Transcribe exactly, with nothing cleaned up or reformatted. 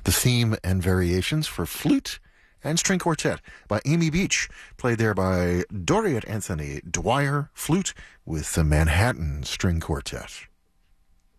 the theme and variations for flute and string quartet by Amy Beach, played there by Doriot Anthony Dwyer, flute with the Manhattan String Quartet.